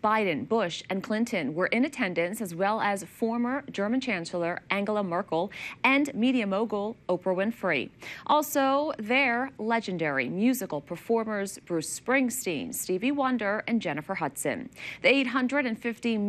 Biden, Bush, and Clinton were in attendance, as well as former German Chancellor Angela Merkel and media mogul Oprah Winfrey. Also there, legendary musical performers Bruce Springsteen, Stevie Wonder, and Jennifer Hudson. The $850